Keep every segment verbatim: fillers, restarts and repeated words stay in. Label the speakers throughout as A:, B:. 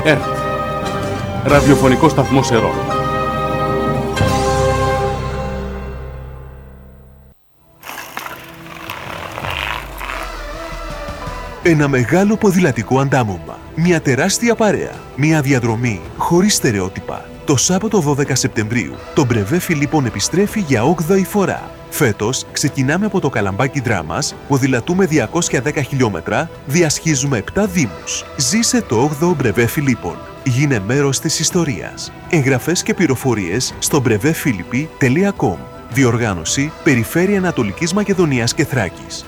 A: ΕΡΤ, ραδιοφωνικό σταθμό Σερών.
B: Ένα μεγάλο ποδηλατικό αντάμωμα, μια τεράστια παρέα, μια διαδρομή χωρίς στερεότυπα. Το Σάββατο δώδεκα Σεπτεμβρίου, το Μπρεβέ Φιλίππων επιστρέφει για όγδοη φορά. Φέτος ξεκινάμε από το Καλαμπάκι Δράμας, ποδηλατούμε διακόσια δέκα χιλιόμετρα, διασχίζουμε επτά δήμους. Ζήσε το όγδοο Μπρεβέ Φιλίππων. Γίνε μέρος της ιστορίας. Εγγραφές και πληροφορίες στο μπρεβέ φίλιπποι τελεία κομ. Διοργάνωση Περιφέρεια Ανατολικής Μακεδονίας και Θράκης.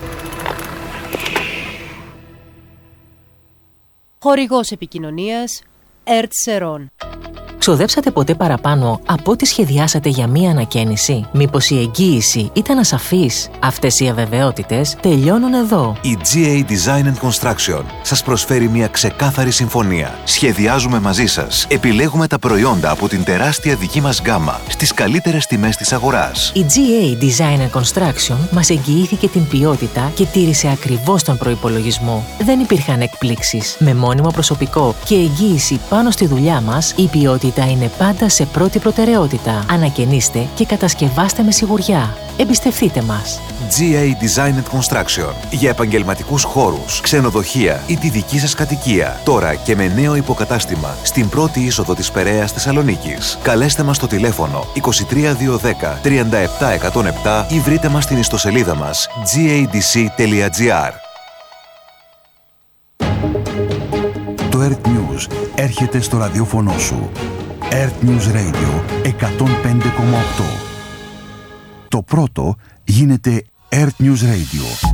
C: Χορηγός επικοινωνίας ΕΡΤ Σερών.
D: Ξοδέψατε ποτέ παραπάνω από ό,τι σχεδιάσατε για μία ανακαίνιση? Μήπως η εγγύηση ήταν ασαφής? Αυτές οι αβεβαιότητες τελειώνουν εδώ.
E: Η τζι έι Design and Construction σας προσφέρει μια ξεκάθαρη συμφωνία. Σχεδιάζουμε μαζί σας. Επιλέγουμε τα προϊόντα από την τεράστια δική μας γκάμα στις καλύτερες τιμές της αγοράς.
D: Η τζι έι Design and Construction μας εγγυήθηκε την ποιότητα και τήρησε ακριβώς τον προϋπολογισμό. Δεν υπήρχαν εκπλήξεις. Με μόνιμο προσωπικό και εγγύηση πάνω στη δουλειά μας, η ποιότητα είναι πάντα σε πρώτη προτεραιότητα. Ανακαινίστε και κατασκευάστε με σιγουριά. Εμπιστευτείτε μας.
E: τζι έι Design and Construction. Για επαγγελματικούς χώρους, ξενοδοχεία ή τη δική σας κατοικία. Τώρα και με νέο υποκατάστημα στην πρώτη είσοδο της Περαίας Θεσσαλονίκης. Καλέστε μας στο τηλέφωνο είκοσι τρία διακόσια δέκα τριάντα επτά εκατόν επτά ή βρείτε μας στην ιστοσελίδα μας τζι έι ντι σι τελεία τζι άρ.
F: Το ΕΡΤ News έρχεται στο ραδιόφωνο σου. ΕΡΤ News Radio εκατόν πέντε κόμμα οκτώ. Το πρώτο γίνεται ΕΡΤ News Radio.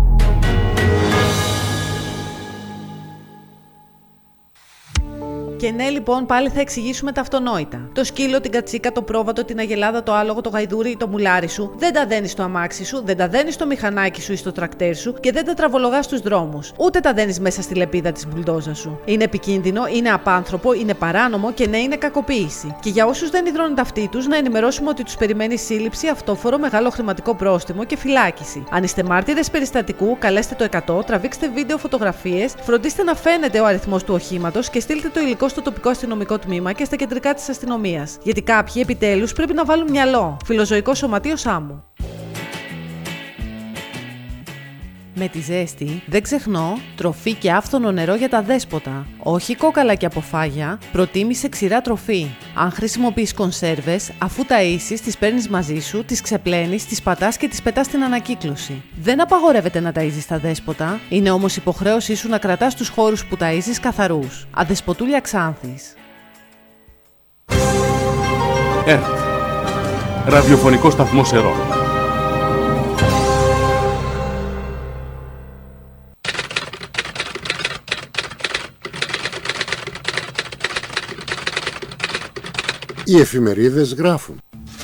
G: Και ναι, λοιπόν, πάλι θα εξηγήσουμε τα αυτονόητα. Το σκύλο, την κατσίκα, το πρόβατο, την αγελάδα, το άλογο, το γαϊδούρι ή το μουλάρι σου δεν τα δένεις στο αμάξι σου, δεν τα δένεις στο μηχανάκι σου ή στο τρακτέρ σου και δεν τα τραβολογάς στους δρόμους. Ούτε τα δένεις μέσα στη λεπίδα της μπουλντόζα σου. Είναι επικίνδυνο, είναι απάνθρωπο, είναι παράνομο και ναι, είναι κακοποίηση. Και για όσους δεν υδρώνουν ταυτί τους, να ενημερώσουμε ότι τους περιμένει σύλληψη, αυτόφορο, μεγάλο χρηματικό πρόστιμο και φυλάκιση. Αν είστε μάρτυρες περιστατικού, καλέστε το εκατό, τραβήξτε βίντεο, φωτογραφίες, φροντίστε να φαίνεται ο αριθμός του οχήματος και στείλτε το υλικό στο τοπικό αστυνομικό τμήμα και στα κεντρικά της αστυνομίας. Γιατί κάποιοι επιτέλους πρέπει να βάλουν μυαλό. Φιλοζωικό Σωματείο Σάμου. Με τη ζέστη, δεν ξεχνώ, τροφή και άφθονο νερό για τα δέσποτα. Όχι κόκαλα και αποφάγια, προτίμησε ξηρά τροφή. Αν χρησιμοποιείς κονσέρβες, αφού ταΐσεις, τις παίρνεις μαζί σου, τις ξεπλένεις, τις πατάς και τις πετάς στην ανακύκλωση. Δεν απαγορεύεται να ταΐζεις τα δέσποτα, είναι όμως υποχρέωσή σου να κρατάς τους χώρους που ταΐζεις καθαρούς. Αδεσποτούλια Ξάνθης.
A: ΕΡΤ, ραδιοφωνικό σταθμό Σερών.
H: Οι εφημερίδες γράφουν.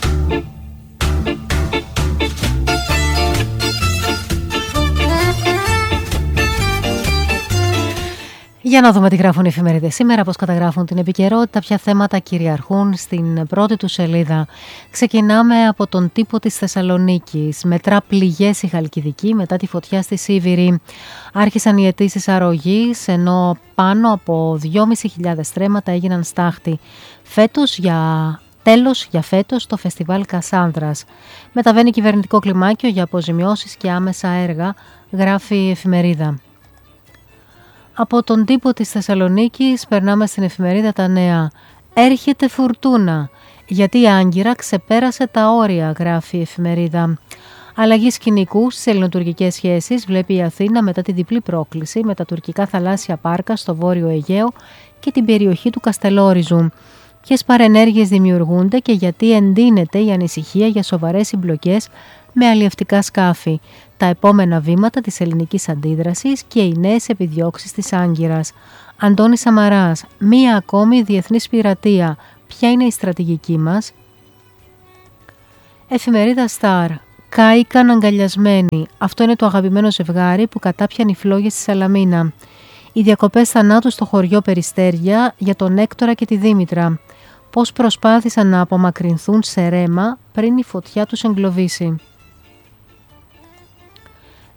C: Για να δούμε τι γράφουν οι εφημερίδες σήμερα, πώς καταγράφουν την επικαιρότητα, ποια θέματα κυριαρχούν στην πρώτη του σελίδα. Ξεκινάμε από τον τύπο της Θεσσαλονίκης. Μετρά πληγές η Χαλκιδική μετά τη φωτιά στη Σίβηρη. Άρχισαν οι αιτήσεις αρρωγής, ενώ πάνω από δυόμισι χιλιάδες στρέμματα έγιναν στάχτη. Φέτος για... Τέλος για φέτος το φεστιβάλ Κασάνδρας. Μεταβαίνει κυβερνητικό κλιμάκιο για αποζημιώσεις και άμεσα έργα, γράφει η εφημερίδα. Από τον τύπο της Θεσσαλονίκης περνάμε στην εφημερίδα Τα Νέα. Έρχεται φουρτούνα, γιατί η Άγκυρα ξεπέρασε τα όρια, γράφει η εφημερίδα. Αλλαγή σκηνικού στις ελληνοτουρκικές σχέσεις βλέπει η Αθήνα μετά τη διπλή πρόκληση με τα τουρκικά θαλάσσια πάρκα στο Βόρειο Αιγαίο και την περιοχή του Καστελόριζου. Ποιες παρενέργειες δημιουργούνται και γιατί εντείνεται η ανησυχία για σοβαρές συμπλοκές με αλλιευτικά σκάφη, τα επόμενα βήματα της ελληνικής αντίδρασης και οι νέες επιδιώξεις της Άγκυρας. Αντώνης Σαμαράς, μία ακόμη διεθνής πειρατεία, ποια είναι η στρατηγική μας? Εφημερίδα Σταρ, κάηκαν αγκαλιασμένοι, αυτό είναι το αγαπημένο ζευγάρι που κατάπιαν οι φλόγες στη Σαλαμίνα. Οι διακοπές θανάτου στο χωριό Περιστέρια για τον Έκτορα και τη Δήμητρα. Πώς προσπάθησαν να απομακρυνθούν σε ρέμα πριν η φωτιά τους εγκλωβίσει.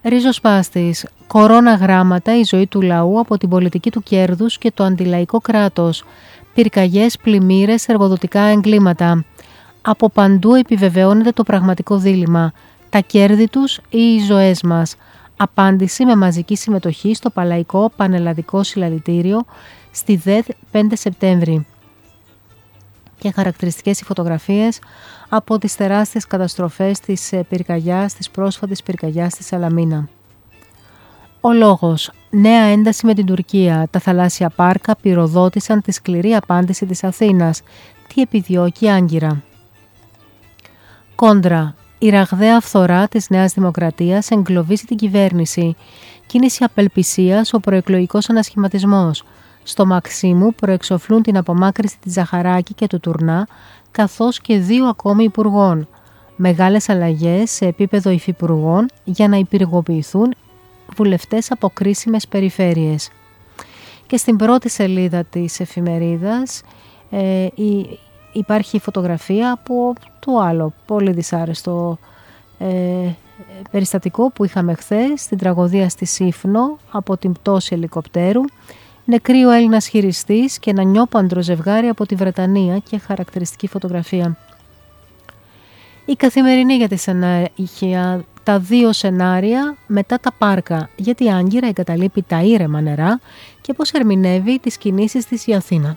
C: Ριζοσπάστης. Κορώνα γράμματα, η ζωή του λαού από την πολιτική του κέρδους και το αντιλαϊκό κράτος. Πυρκαγιές, πλημμύρες, εργοδοτικά εγκλήματα. Από παντού επιβεβαιώνεται το πραγματικό δίλημμα. Τα κέρδη τους ή οι ζωές μας. Απάντηση με μαζική συμμετοχή στο Παλαϊκό Πανελλαδικό Συλλαλητήριο στη ΔΕΔ πέντε Σεπτέμβρη. Και χαρακτηριστικές οι φωτογραφίες από τις τεράστιες καταστροφές της πυρκαγιάς, της πρόσφατης πυρκαγιάς στη Σαλαμίνα. Ο λόγος. Νέα ένταση με την Τουρκία. Τα θαλάσσια πάρκα πυροδότησαν τη σκληρή απάντηση της Αθήνας. Τι επιδιώκει Άγκυρα. Κόντρα. Η ραγδαία φθορά της Νέας Δημοκρατίας εγκλωβίζει την κυβέρνηση. Κίνηση απελπισίας, ο προεκλογικός ανασχηματισμός. Στο Μαξίμου προεξοφλούν την απομάκρυση της Ζαχαράκη και του Τουρνά, καθώς και δύο ακόμη υπουργών. Μεγάλες αλλαγές σε επίπεδο υφυπουργών για να υπηργοποιηθούν βουλευτές από κρίσιμες περιφέρειες. Και στην πρώτη σελίδα της εφημερίδας ε, η, υπάρχει φωτογραφία από το άλλο πολύ δυσάρεστο ε, περιστατικό που είχαμε χθες, στην τραγωδία στη Σύφνο από την πτώση ελικοπτέρου. Νεκρή ο Έλληνας χειριστής και ένα νιόπαντρο ζευγάρι από τη Βρετανία και χαρακτηριστική φωτογραφία. Η Καθημερινή για τη σενάρια, τα δύο σενάρια μετά τα πάρκα, γιατί η Άγκυρα εγκαταλείπει τα ήρεμα νερά και πώς ερμηνεύει τις κινήσεις της η Αθήνα.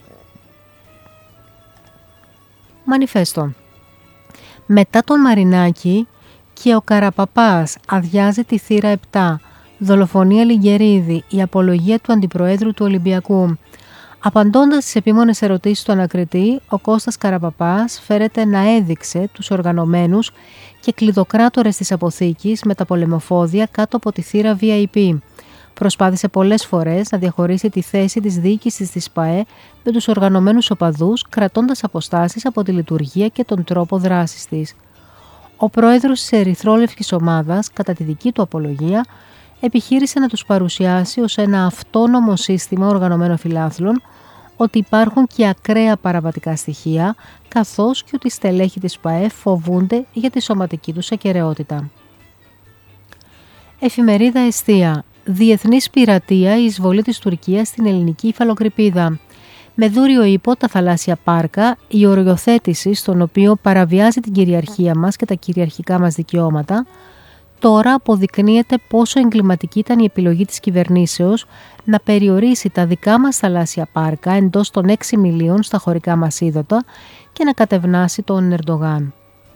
C: Μανιφέστο. Μετά τον Μαρινάκη και ο Καραπαπάς αδειάζει τη θύρα επτά. Δολοφονία Λιγκερίδη, η απολογία του Αντιπροέδρου του Ολυμπιακού. Απαντώντας στις επίμονες ερωτήσεις του ανακριτή, ο Κώστας Καραπαπάς φέρεται να έδειξε τους οργανωμένους και κλειδοκράτορες της αποθήκης με τα πολεμοφόδια κάτω από τη θύρα βι άι πι. Προσπάθησε πολλές φορές να διαχωρίσει τη θέση της διοίκησης της ΠΑΕ με τους οργανωμένους οπαδούς, κρατώντας αποστάσεις από τη λειτουργία και τον τρόπο δράσης της. Ο πρόεδρος της ερυθρόλευκης ομάδας, κατά τη δική του απολογία, επιχείρησε να τους παρουσιάσει ως ένα αυτόνομο σύστημα οργανωμένων φιλάθλων, ότι υπάρχουν και ακραία παραβατικά στοιχεία, καθώς και ότι οι στελέχοι της ΠΑΕ φοβούνται για τη σωματική τους ακεραιότητα. Εφημερίδα Εστία. Διεθνής πειρατεία, η εισβολή της Τουρκίας στην ελληνική υφαλοκρηπίδα. Με δούριο ύπο τα θαλάσσια πάρκα, η οριοθέτηση στον οποίο παραβιάζει την κυριαρχία μας και τα κυριαρχικά μας δικαιώματα, τώρα αποδεικνύεται πόσο εγκληματική ήταν η επιλογή της κυβερνήσεως να περιορίσει τα δικά μας θαλάσσια πάρκα εντός των έξι μιλίων στα χωρικά μας ύδατα και να κατευνάσει τον Ερντογάν.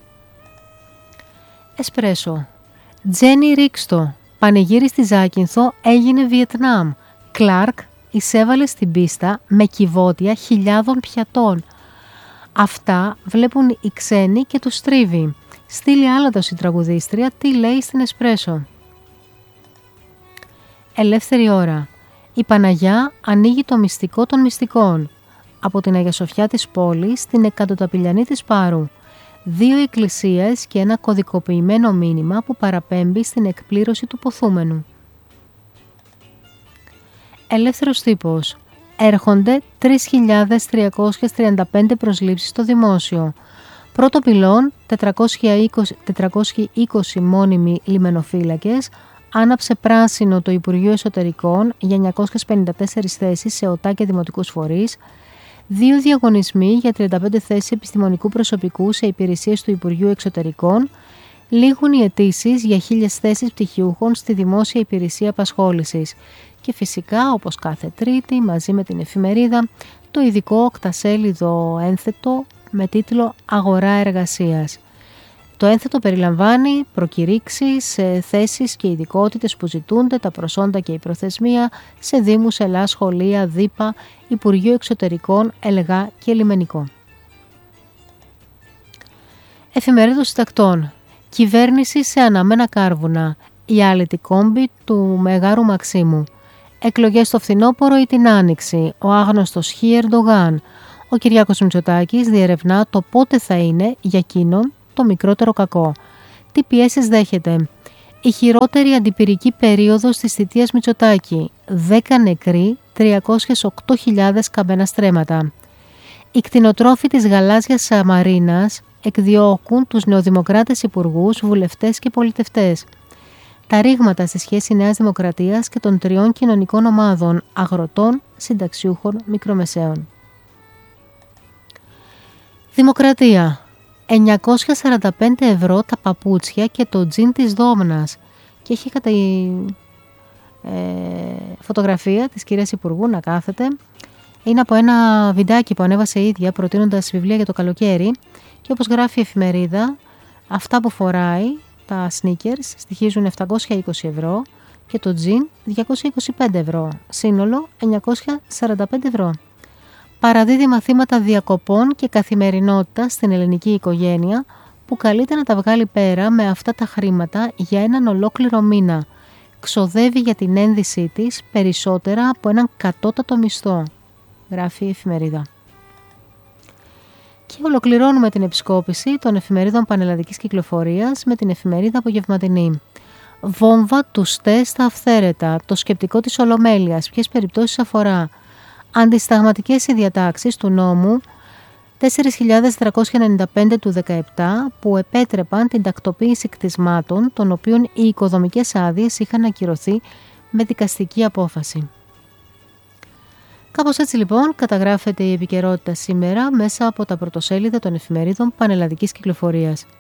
C: Εσπρέσο. Τζένι Ρίξτο. Πανηγύρι στη Ζάκυνθο έγινε Βιετνάμ. Κλάρκ εισέβαλε στην πίστα με κυβότια χιλιάδων πιατών. Αυτά βλέπουν οι ξένοι και τους τρίβει. Στείλει άλατος η τραγουδίστρια τι λέει στην Εσπρέσο. Ελεύθερη ώρα. Η Παναγιά ανοίγει το μυστικό των μυστικών. Από την Αγία Σοφιά της πόλης στην εκατοταπηλιανή της Πάρου. Δύο εκκλησίες και ένα κωδικοποιημένο μήνυμα που παραπέμπει στην εκπλήρωση του ποθούμενου. Ελεύθερος τύπος. Έρχονται τρεις χιλιάδες τριακόσιες τριάντα πέντε προσλήψεις στο δημόσιο. Πρώτο πυλών τετρακόσιοι είκοσι μόνιμοι λιμενοφύλακες, άναψε πράσινο το Υπουργείο Εσωτερικών για εννιακόσιες πενήντα τέσσερις θέσεις σε ΟΤΑ και δημοτικούς φορείς, δύο διαγωνισμοί για τριάντα πέντε θέσεις επιστημονικού προσωπικού σε υπηρεσίες του Υπουργείου Εξωτερικών, λήγουν οι αιτήσεις για χίλιες θέσεις πτυχιούχων στη Δημόσια Υπηρεσία Απασχόλησης και φυσικά, όπως κάθε Τρίτη, μαζί με την εφημερίδα, το ειδικό οκτασέλιδο ένθετο με τίτλο «Αγορά εργασίας». Το ένθετο περιλαμβάνει προκηρύξεις, θέσεις και ειδικότητες που ζητούνται, τα προσόντα και η προθεσμία σε Δήμους, ΕΛΑ, σχολεία, ΔΥΠΑ, Υπουργείο Εξωτερικών, ΕΛΓΑ και Λιμενικό. Εφημερίδα των Συντακτών. Κυβέρνηση σε αναμένα κάρβουνα. Η άλυτη κόμπη του Μεγάρου Μαξίμου. Εκλογές το φθινόπωρο ή την άνοιξη. Ο άγνωστος Χ. Ερντογάν. Ο Κυριάκος Μητσοτάκης διερευνά το πότε θα είναι για εκείνον το μικρότερο κακό. Τι πιέσεις δέχεται. Η χειρότερη αντιπυρική περίοδος της θητείας Μητσοτάκη. δέκα νεκροί, τριακόσιες οκτώ χιλιάδες καμπένα στρέμματα. Οι κτηνοτρόφοι της γαλάζιας Σαμαρίνας εκδιώκουν τους νεοδημοκράτες υπουργούς, βουλευτές και πολιτευτές. τα ρήγματα στη σχέση Νέας Δημοκρατίας και των τριών κοινωνικών ομάδων αγροτών, συνταξιούχων, μικρομεσαίων. Δημοκρατία. εννιακόσια σαράντα πέντε ευρώ τα παπούτσια και το τζιν της Δόμνας. Και έχει κατά η ε, φωτογραφία της κυρίας Υπουργού να κάθεται. Είναι από ένα βιντεάκι που ανέβασε η ίδια προτείνοντας βιβλία για το καλοκαίρι. Και όπως γράφει η εφημερίδα, αυτά που φοράει, τα sneakers, στοιχίζουν επτακόσια είκοσι ευρώ και το τζιν διακόσια είκοσι πέντε ευρώ. Σύνολο εννιακόσια σαράντα πέντε ευρώ. Παραδίδει μαθήματα διακοπών και καθημερινότητα στην ελληνική οικογένεια που καλείται να τα βγάλει πέρα με αυτά τα χρήματα για έναν ολόκληρο μήνα. Ξοδεύει για την ένδυσή της περισσότερα από έναν κατώτατο μισθό, γράφει η εφημερίδα. Και ολοκληρώνουμε την επισκόπηση των εφημερίδων πανελλαδικής κυκλοφορίας με την εφημερίδα Απογευματινή. Βόμβα του ΣΤΕ στα αυθαίρετα, το σκεπτικό της Ολομέλειας, ποιες περιπτώσεις αφορά. Αντισταγματικές οι διατάξεις του νόμου τέσσερις χιλιάδες τριακόσια ενενήντα πέντε του δεκαεπτά που επέτρεπαν την τακτοποίηση κτισμάτων των οποίων οι οικοδομικές άδειες είχαν ακυρωθεί με δικαστική απόφαση. Κάπως έτσι λοιπόν καταγράφεται η επικαιρότητα σήμερα μέσα από τα πρωτοσέλιδα των εφημερίδων πανελλαδικής κυκλοφορίας.